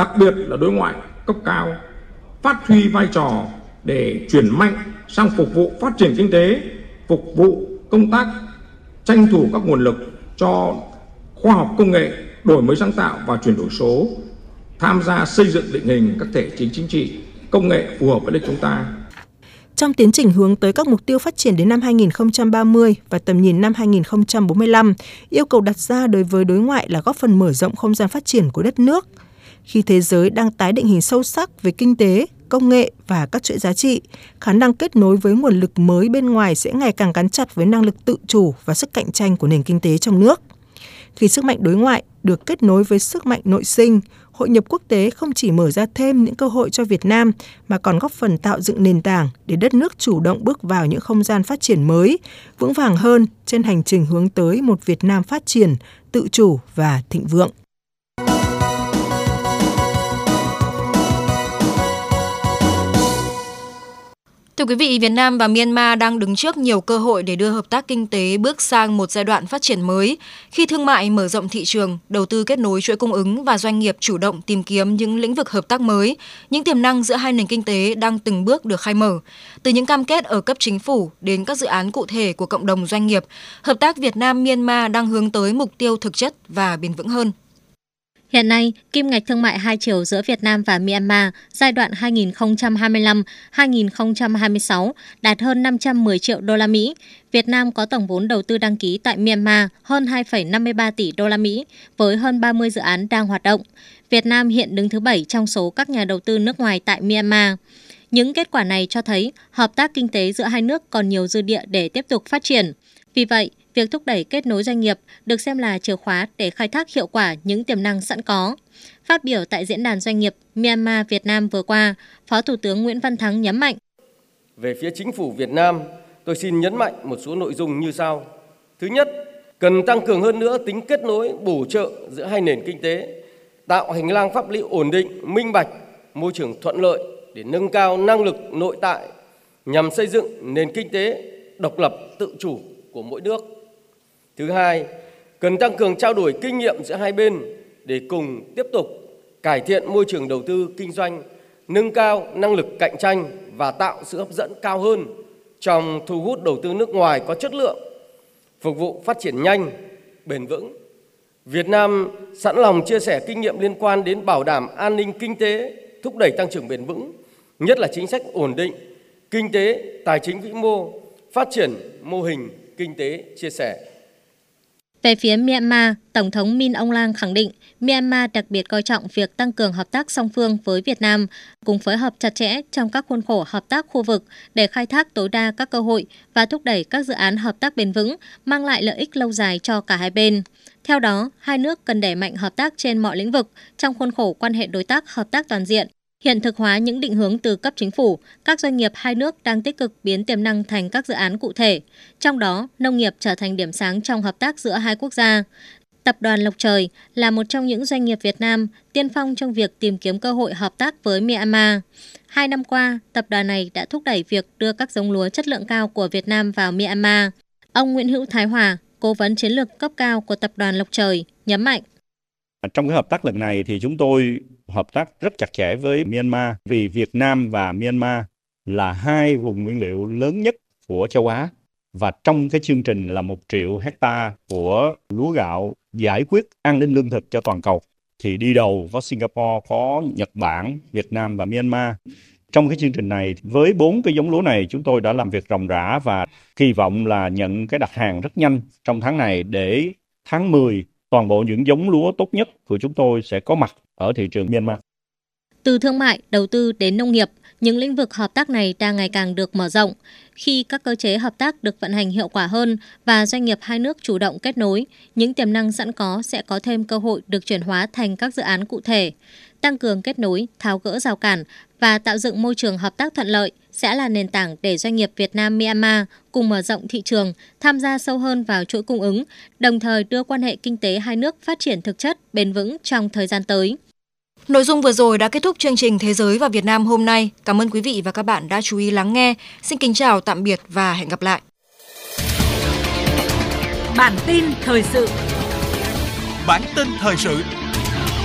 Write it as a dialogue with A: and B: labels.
A: đặc biệt là đối ngoại cấp cao, phát huy vai trò để chuyển mạnh sang phục vụ phát triển kinh tế, phục vụ công tác tranh thủ các nguồn lực cho khoa học công nghệ, đổi mới sáng tạo và chuyển đổi số, tham gia xây dựng định hình các thể chế chính trị, công nghệ phù hợp với đất chúng ta.
B: Trong tiến trình hướng tới các mục tiêu phát triển đến năm 2030 và tầm nhìn năm 2045, yêu cầu đặt ra đối với đối ngoại là góp phần mở rộng không gian phát triển của đất nước. Khi thế giới đang tái định hình sâu sắc về kinh tế, công nghệ và các chuỗi giá trị, khả năng kết nối với nguồn lực mới bên ngoài sẽ ngày càng gắn chặt với năng lực tự chủ và sức cạnh tranh của nền kinh tế trong nước. Khi sức mạnh đối ngoại được kết nối với sức mạnh nội sinh, hội nhập quốc tế không chỉ mở ra thêm những cơ hội cho Việt Nam mà còn góp phần tạo dựng nền tảng để đất nước chủ động bước vào những không gian phát triển mới, vững vàng hơn trên hành trình hướng tới một Việt Nam phát triển, tự chủ và thịnh vượng.
C: Thưa quý vị, Việt Nam và Myanmar đang đứng trước nhiều cơ hội để đưa hợp tác kinh tế bước sang một giai đoạn phát triển mới, khi thương mại mở rộng thị trường, đầu tư kết nối chuỗi cung ứng và doanh nghiệp chủ động tìm kiếm những lĩnh vực hợp tác mới, những tiềm năng giữa hai nền kinh tế đang từng bước được khai mở. Từ những cam kết ở cấp chính phủ đến các dự án cụ thể của cộng đồng doanh nghiệp, hợp tác Việt Nam-Myanmar đang hướng tới mục tiêu thực chất và bền vững hơn.
D: Hiện nay, kim ngạch thương mại hai chiều giữa Việt Nam và Myanmar giai đoạn 2025-2026 đạt hơn 510 triệu đô la Mỹ. Việt Nam có tổng vốn đầu tư đăng ký tại Myanmar hơn 2,53 tỷ đô la Mỹ với hơn 30 dự án đang hoạt động. Việt Nam hiện đứng thứ 7 trong số các nhà đầu tư nước ngoài tại Myanmar. Những kết quả này cho thấy hợp tác kinh tế giữa hai nước còn nhiều dư địa để tiếp tục phát triển. Vì vậy, việc thúc đẩy kết nối doanh nghiệp được xem là chìa khóa để khai thác hiệu quả những tiềm năng sẵn có. Phát biểu tại Diễn đàn Doanh nghiệp Myanmar Việt Nam vừa qua, Phó Thủ tướng Nguyễn Văn Thắng nhấn mạnh.
E: Về phía chính phủ Việt Nam, tôi xin nhấn mạnh một số nội dung như sau. Thứ nhất, cần tăng cường hơn nữa tính kết nối bổ trợ giữa hai nền kinh tế, tạo hành lang pháp lý ổn định, minh bạch, môi trường thuận lợi để nâng cao năng lực nội tại nhằm xây dựng nền kinh tế độc lập tự chủ của mỗi nước. Thứ hai, cần tăng cường trao đổi kinh nghiệm giữa hai bên để cùng tiếp tục cải thiện môi trường đầu tư kinh doanh, nâng cao năng lực cạnh tranh và tạo sự hấp dẫn cao hơn trong thu hút đầu tư nước ngoài có chất lượng, phục vụ phát triển nhanh, bền vững. Việt Nam sẵn lòng chia sẻ kinh nghiệm liên quan đến bảo đảm an ninh kinh tế, thúc đẩy tăng trưởng bền vững, nhất là chính sách ổn định, kinh tế, tài chính vĩ mô, phát triển mô hình kinh tế chia sẻ.
D: Về phía Myanmar, Tổng thống Min Aung Hlaing khẳng định Myanmar đặc biệt coi trọng việc tăng cường hợp tác song phương với Việt Nam, cùng phối hợp chặt chẽ trong các khuôn khổ hợp tác khu vực để khai thác tối đa các cơ hội và thúc đẩy các dự án hợp tác bền vững, mang lại lợi ích lâu dài cho cả hai bên. Theo đó, hai nước cần đẩy mạnh hợp tác trên mọi lĩnh vực trong khuôn khổ quan hệ đối tác hợp tác toàn diện. Hiện thực hóa những định hướng từ cấp chính phủ, các doanh nghiệp hai nước đang tích cực biến tiềm năng thành các dự án cụ thể. Trong đó, nông nghiệp trở thành điểm sáng trong hợp tác giữa hai quốc gia. Tập đoàn Lộc Trời là một trong những doanh nghiệp Việt Nam tiên phong trong việc tìm kiếm cơ hội hợp tác với Myanmar. 2 năm qua, tập đoàn này đã thúc đẩy việc đưa các giống lúa chất lượng cao của Việt Nam vào Myanmar. Ông Nguyễn Hữu Thái Hòa, cố vấn chiến lược cấp cao của tập đoàn Lộc Trời, nhấn mạnh.
F: Trong cái hợp tác lần này thì chúng tôi hợp tác rất chặt chẽ với Myanmar vì Việt Nam và Myanmar là hai vùng nguyên liệu lớn nhất của châu Á. Và trong cái chương trình là 1 triệu hectare của lúa gạo giải quyết an ninh lương thực cho toàn cầu. Thì đi đầu có Singapore, có Nhật Bản, Việt Nam và Myanmar. Trong cái chương trình này, với 4 cái giống lúa này, chúng tôi đã làm việc ròng rã và kỳ vọng là nhận cái đặt hàng rất nhanh trong tháng này để tháng 10 toàn bộ những giống lúa tốt nhất của chúng tôi sẽ có mặt ở thị trường Myanmar.
D: Từ thương mại, đầu tư đến nông nghiệp, những lĩnh vực hợp tác này đang ngày càng được mở rộng. Khi các cơ chế hợp tác được vận hành hiệu quả hơn và doanh nghiệp hai nước chủ động kết nối, những tiềm năng sẵn có sẽ có thêm cơ hội được chuyển hóa thành các dự án cụ thể. Tăng cường kết nối, tháo gỡ rào cản và tạo dựng môi trường hợp tác thuận lợi sẽ là nền tảng để doanh nghiệp Việt Nam-Myanmar cùng mở rộng thị trường, tham gia sâu hơn vào chuỗi cung ứng, đồng thời đưa quan hệ kinh tế hai nước phát triển thực chất, bền vững trong thời gian tới.
C: Nội dung vừa rồi đã kết thúc chương trình Thế giới và Việt Nam hôm nay. Cảm ơn quý vị và các bạn đã chú ý lắng nghe. Xin kính chào, tạm biệt và hẹn gặp lại.
G: Bản tin thời sự.